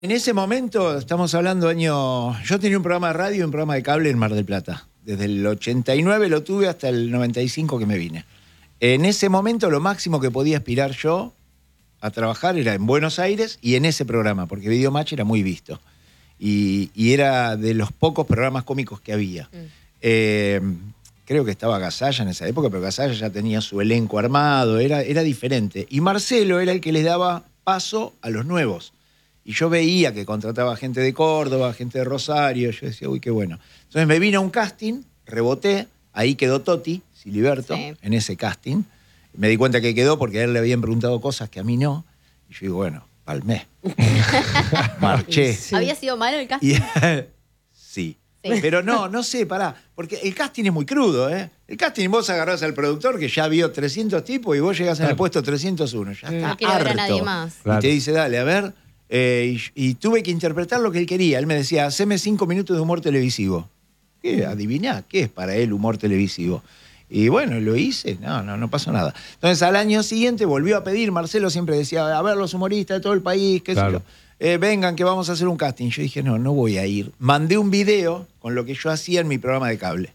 En ese momento, estamos hablando año... Yo tenía un programa de radio y un programa de cable en Mar del Plata. Desde el 89 lo tuve hasta el 95 que me vine. En ese momento lo máximo que podía aspirar yo a trabajar era en Buenos Aires y en ese programa, porque Videomatch era muy visto. Y era de los pocos programas cómicos que había. Creo que estaba Gasalla en esa época, pero Gasalla ya tenía su elenco armado, era diferente. Y Marcelo era el que les daba paso a los nuevos. Y yo veía que contrataba gente de Córdoba, gente de Rosario. Yo decía, uy, qué bueno. Entonces me vine a un casting, reboté, ahí quedó Toti Siliberto, en ese casting. Me di cuenta que quedó porque a él le habían preguntado cosas que a mí no. Y yo digo, bueno, palmé. Marché. Sí. ¿Había sido malo el casting? Sí. Pero no sé, pará. Porque el casting es muy crudo, ¿eh? El casting vos agarrás al productor que ya vio 300 tipos y vos llegás en el puesto 301. Ya está no quiero ver a nadie más. Y te dice, dale, a ver... y tuve que interpretar lo que él quería. Él me decía, haceme 5 minutos de humor televisivo. ¿Qué? Adiviná, ¿qué es para él humor televisivo? Y bueno, lo hice, no pasó nada. Entonces al año siguiente volvió a pedir, Marcelo siempre decía, a ver los humoristas de todo el país, qué sé yo, vengan que vamos a hacer un casting. Yo dije, no voy a ir. Mandé un video con lo que yo hacía en mi programa de cable.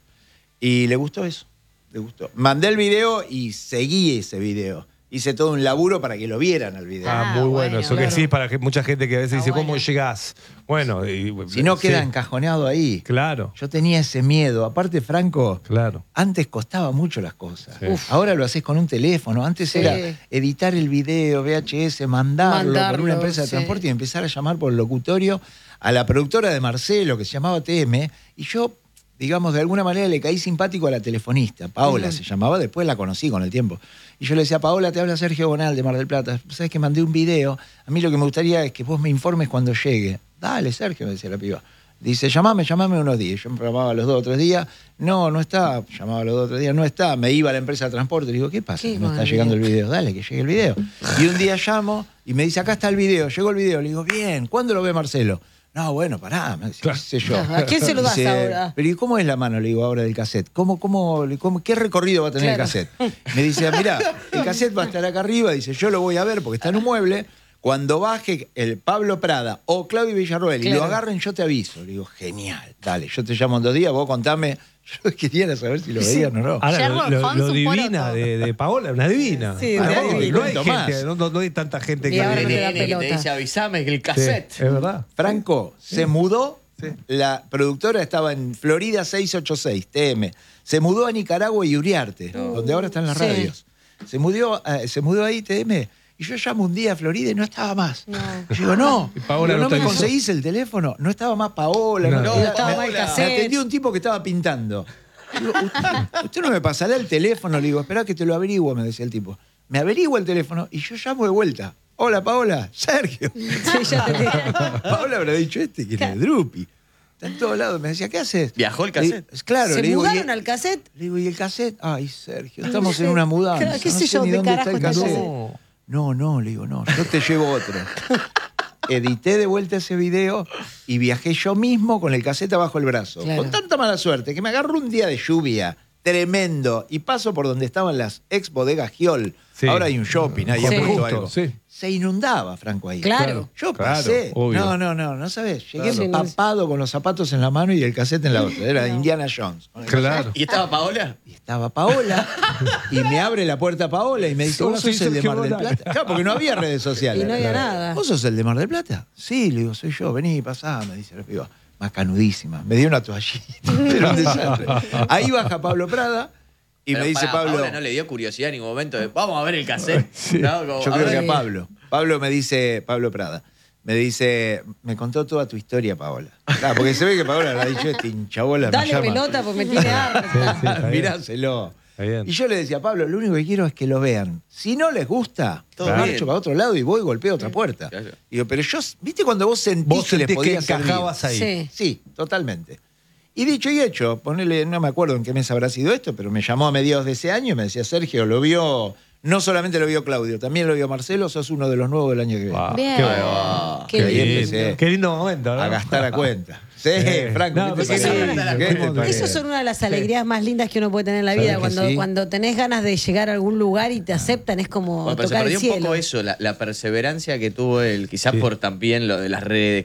Y le gustó eso, le gustó. Mandé el video y seguí ese video. Hice todo un laburo para que lo vieran al video. Muy bueno. Eso claro. que sí, para mucha gente que a veces dice, ¿cómo llegás? Bueno, si no queda encajoneado ahí. Claro. Yo tenía ese miedo. Aparte, Franco, claro, antes costaba mucho las cosas. Sí. Ahora lo haces con un teléfono. Antes era editar el video, VHS, mandarlo por una empresa de transporte y empezar a llamar por el locutorio a la productora de Marcelo, que se llamaba TM, y yo, digamos, de alguna manera le caí simpático a la telefonista. Paola se llamaba, después la conocí con el tiempo. Y yo le decía, Paola, te habla Sergio Bonal de Mar del Plata. ¿Sabes que mandé un video? A mí lo que me gustaría es que vos me informes cuando llegue. Dale, Sergio, me decía la piba. Dice, llamame unos días. Yo me llamaba a los 2 o 3 días. No está. Llamaba a los 2 o 3 días, no está. Me iba a la empresa de transporte. Le digo, ¿qué pasa? No está llegando el video. Dale, que llegue el video. Y un día llamo y me dice, acá está el video. Llegó el video. Le digo, bien, ¿cuándo lo ve Marcelo? No, bueno, pará, me decía, qué sé yo. ¿A quién se lo das ahora? Pero ¿y cómo es la mano? Le digo, ahora del cassette. ¿Qué recorrido va a tener el cassette? Me dice, mirá, el cassette va a estar acá arriba. Dice, yo lo voy a ver porque está en un mueble. Cuando baje el Pablo Prada o Claudio Villarroel y lo agarren, yo te aviso. Le digo, genial, dale, yo te llamo en 2 días, vos contame. Yo quería saber si lo veían o no. Ahora, lo divina de Paola, una divina. Sí, no hay gente, no hay tanta gente Y ahora que... te Que te dice, avísame que el cassette. Sí, es verdad. Franco, se mudó, la productora estaba en Florida 686, TM. Se mudó a Nicaragua y Uriarte, donde ahora están las radios. Se mudó ahí, TM. Y yo llamo un día a Florida y no estaba más. Yo digo, no. Y Paola ¿no te me avisó? conseguís el teléfono? No estaba más Paola. No estaba más el Me cassette. atendió un tipo que estaba pintando. Digo, ¿usted no me pasará el teléfono? Le digo, esperá que te lo averiguo, me decía el tipo. Me averigua el teléfono y yo llamo de vuelta. Hola, Paola. Sergio. Sí, ya te digo. Paola habrá dicho que es Drupi. Está en todos lados. Me decía, ¿qué haces? ¿Viajó el cassette? Claro. ¿Se le digo, mudaron al cassette? Le digo, ¿y el cassette? Ay, Sergio, estamos en una mudanza. ¿Qué sé no yo, ni de dónde está carajo el está el cassette. cassette? No, le digo, no, yo te llevo otro. Edité de vuelta ese video y viajé yo mismo con el cassette abajo el brazo. Claro. Con tanta mala suerte que me agarró un día de lluvia tremendo y paso por donde estaban las ex bodegas Giol. Sí. Ahora hay un shopping, ahí Sí. han puesto Justo, algo. sí. Se inundaba, Franco, ahí. Claro. Yo Claro, pasé. obvio. No sabés. Llegué Claro. empapado con los zapatos en la mano y el cassette en la otra. Era Indiana Jones. Claro. ¿Y estaba Paola? Y estaba Paola, y me abre la puerta Paola y me dice, Hola, ¿vos sos soy el de Sergio Mar del Bonal. Plata? Claro, porque no había redes sociales. Y no había nada. ¿Vos sos el de Mar del Plata? Sí, le digo, soy yo, vení, pasá, me dice la piba. Macanudísima. Me dio una toallita. Era un desastre. Ahí baja Pablo Prada y Pero me dice pará, Pablo... Paola no le dio curiosidad en ningún momento de, vamos a ver el cassette. ¿No? Como, Yo creo que ver. a Pablo. Pablo me dice, Pablo Prada, me dice, me contó toda tu historia, Paola. Claro, porque se ve que Paola le ha dicho, este hinchabola me Dale llama. pelota porque me tiene harta. Está bien. Miráselo. Está bien. Y yo le decía, Pablo, lo único que quiero es que lo vean. Si no les gusta, Todo marcho bien. para otro lado y voy y golpeo otra puerta. Claro. Digo, pero yo, ¿viste cuando vos sentís, Vos que les sentís que podía servir? encajabas ahí. Sí. Sí, totalmente. Y dicho y hecho, ponele, no me acuerdo en qué mes habrá sido esto, pero me llamó a mediados de ese año y me decía, Sergio, lo vio No solamente lo vio Claudio, también lo vio Marcelo, sos uno de los nuevos del año que viene. Wow, Bien. Qué bueno. Qué Ahí lindo. empecé Qué lindo momento, ¿no? a gastar a cuenta. Sí, Franco, No, ¿qué te pero eso parece? es una- ¿Qué te parece? Esas son una de las alegrías más lindas que uno puede tener en la ¿Sabes vida. que Cuando, sí? cuando tenés ganas de llegar a algún lugar y te aceptan, es como Bueno, pero se tocar perdió el un cielo. poco eso, la perseverancia que tuvo él, quizás Sí. por también lo de las redes,